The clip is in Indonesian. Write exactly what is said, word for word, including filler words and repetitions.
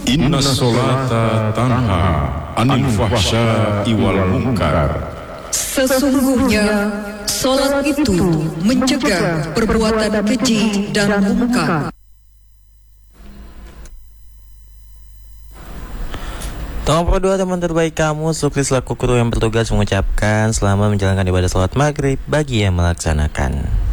Inna sholata tanha anil fahsya'i wal munkar. Sesungguhnya salat itu mencegah perbuatan keji dan mungkar. Tolong berdua teman terbaik kamu, Sukri selaku guru yang bertugas mengucapkan selamat menjalankan ibadah salat maghrib bagi yang melaksanakan.